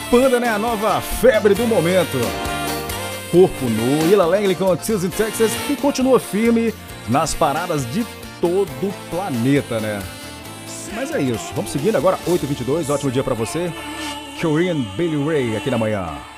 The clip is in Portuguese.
Panda, né? A nova febre do momento. Corpo Nu, Illa Langley com Tears in Texas, que continua firme nas paradas de todo o planeta, né? Mas é isso, vamos seguindo agora, 8h22, ótimo dia pra você. Korean Billy Ray aqui na manhã.